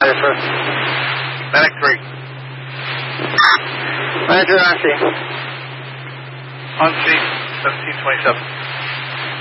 Yes, sir. Medic 3. Manager on scene. On scene, 1727.